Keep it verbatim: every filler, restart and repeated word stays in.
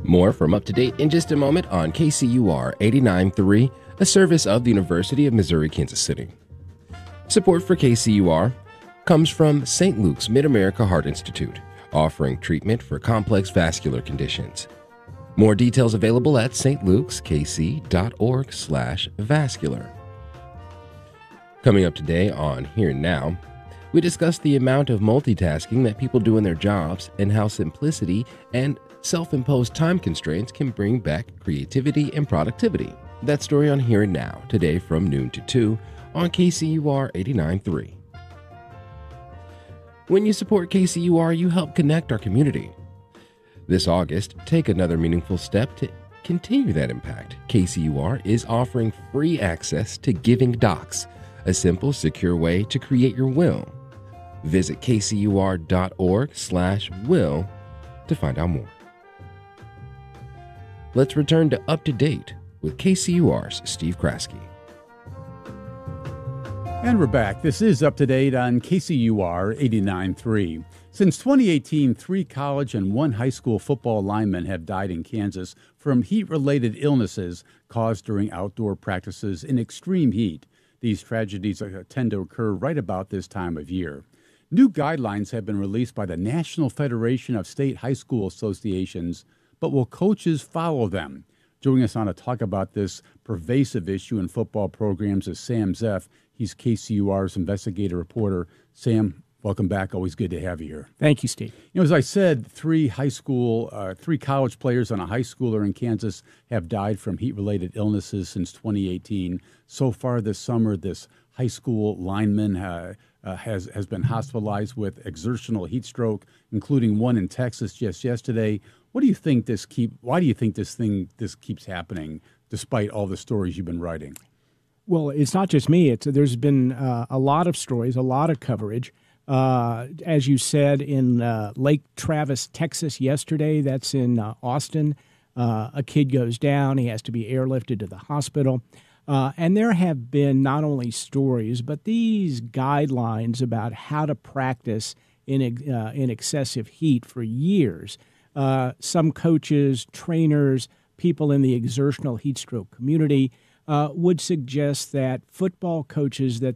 More from Up to Date in just a moment on K C U R eighty-nine point three, a service of the University of Missouri-Kansas City. Support for K C U R comes from Saint Luke's Mid-America Heart Institute, offering treatment for complex vascular conditions. More details available at stlukeskc.org slash vascular. Coming up today on Here and Now, we discuss the amount of multitasking that people do in their jobs and how simplicity and self-imposed time constraints can bring back creativity and productivity. That story on Here and Now, today from noon to two on K C U R eighty-nine point three. When you support K C U R, you help connect our community. This August, take another meaningful step to continue that impact. K C U R is offering free access to Giving Docs, a simple, secure way to create your will. Visit kcur.org slash will to find out more. Let's return to Up to Date with K C U R's Steve Kraske. And we're back. This is Up to Date on K C U R eighty-nine point three. Since twenty eighteen, three college and one high school football linemen have died in Kansas from heat-related illnesses caused during outdoor practices in extreme heat. These tragedies tend to occur right about this time of year. New guidelines have been released by the National Federation of State High School Associations, but will coaches follow them? Joining us on to talk about this pervasive issue in football programs is Sam Zeff. He's K C U R's investigative reporter. Sam, welcome back. Always good to have you here. Thank you, Steve. You know, as I said, three high school, uh, three college players and a high schooler in Kansas have died from heat-related illnesses since twenty eighteen. So far this summer, this high school lineman uh, uh, has has been hospitalized with exertional heat stroke, including one in Texas just yesterday. What do you think this keep? Why do you think this thing this keeps happening, despite all the stories you've been writing? Well, it's not just me. It's there's been uh, a lot of stories, a lot of coverage. Uh, as you said, in uh, Lake Travis, Texas, yesterday. That's in uh, Austin. Uh, a kid goes down. He has to be airlifted to the hospital. Uh, and there have been not only stories, but these guidelines about how to practice in uh, in excessive heat for years. Uh, some coaches, trainers, people in the exertional heat stroke community uh, would suggest that football coaches, that